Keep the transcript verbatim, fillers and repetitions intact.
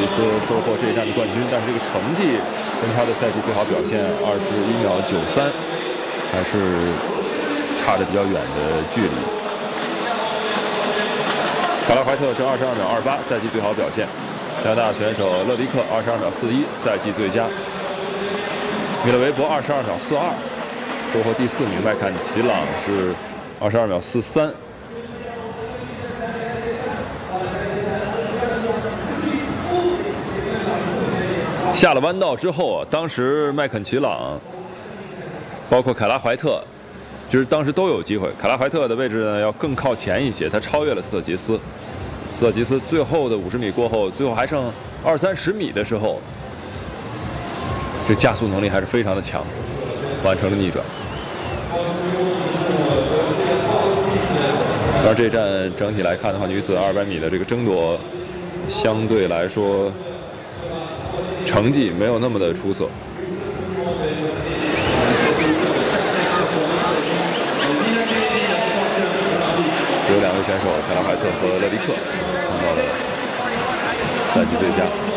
吉斯收获这一站的冠军，但是这个成绩跟他的赛季最好表现二十一秒九三还是差着比较远的距离。卡拉怀特是二十二秒二八，赛季最好表现。加拿大选手勒迪克二十二秒四一，赛季最佳。米勒维博二十二秒四二，收获第四名。麦坎齐朗是二十二秒四三。下了弯道之后啊，当时麦肯齐朗，包括凯拉怀特，就是当时都有机会。凯拉怀特的位置呢要更靠前一些，他超越了斯特吉斯。斯特吉斯最后的五十米过后，最后还剩二三十米的时候，这加速能力还是非常的强，完成了逆转。当然，这站整体来看的话，女子二百米的这个争夺，相对来说成绩没有那么的出色。只有两位选手凯拉怀特和勒迪克冲到了赛季最佳。